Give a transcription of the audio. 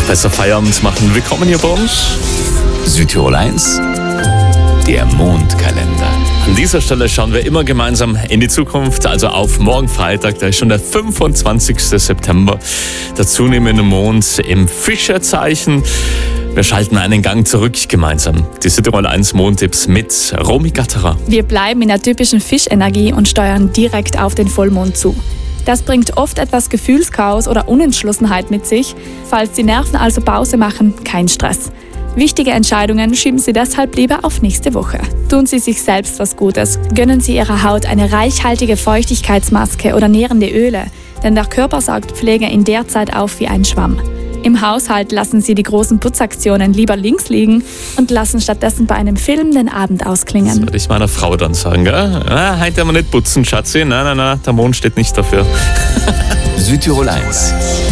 besser Feierabend machen. Willkommen hier bei uns. Südtirol 1, der Mondkalender. An dieser Stelle schauen wir immer gemeinsam in die Zukunft, also auf morgen Freitag, da ist schon der 25. September. Der zunehmende Mond im Fischerzeichen. Wir schalten einen Gang zurück gemeinsam. Die Südtirol 1 Mondtipps mit Romy Gatterer. Wir bleiben in der typischen Fischenergie und steuern direkt auf den Vollmond zu. Das bringt oft etwas Gefühlschaos oder Unentschlossenheit mit sich. Falls die Nerven also Pause machen, kein Stress. Wichtige Entscheidungen schieben Sie deshalb lieber auf nächste Woche. Tun Sie sich selbst was Gutes. Gönnen Sie Ihrer Haut eine reichhaltige Feuchtigkeitsmaske oder nährende Öle, denn der Körper saugt Pflege in der Zeit auf wie ein Schwamm. Im Haushalt lassen Sie die großen Putzaktionen lieber links liegen und lassen stattdessen bei einem Film den Abend ausklingen. Das würde ich meiner Frau dann sagen, gell? Heute haben wir nicht putzen, Schatzi. Nein, der Mond steht nicht dafür. Südtirol 1,